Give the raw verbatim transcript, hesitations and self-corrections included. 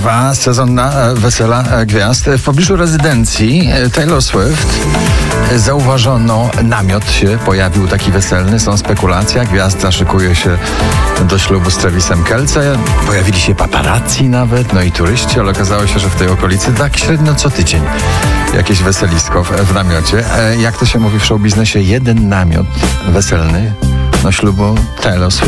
Trwa sezon na wesela gwiazd. W pobliżu rezydencji Taylor Swift zauważono, namiot się pojawił taki weselny, są spekulacje, gwiazda szykuje się do ślubu z Travisem Kelce, pojawili się paparazzi nawet, no i turyści, ale okazało się, że w tej okolicy tak średnio co tydzień jakieś weselisko w, w namiocie. Jak to się mówi w show biznesie, jeden namiot weselny do ślubu Taylor Swift.